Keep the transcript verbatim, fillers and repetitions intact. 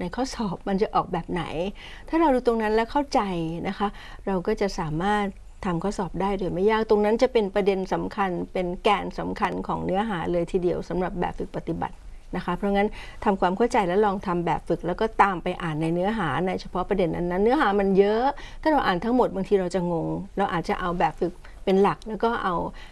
ในข้อสอบมันจะออกแบบไหนถ้าเราดูตรงนั้นแล้วเข้าใจนะคะเราก็จะสามารถทำข้อสอบได้โดยไม่ยากตรงนั้นจะเป็นประเด็นสำคัญเป็นแกนสำคัญของเนื้อหาเลยทีเดียวสำหรับแบบฝึกปฏิบัตินะคะเพราะงั้นทำความเข้าใจแล้วลองทำแบบฝึกแล้วก็ตามไปอ่านในเนื้อหาในเฉพาะประเด็นนั้นๆเนื้อหามันเยอะถ้าเราอ่านทั้งหมดบางทีเราจะงงเราอาจจะเอาแบบฝึกเป็นหลักแล้วก็เอา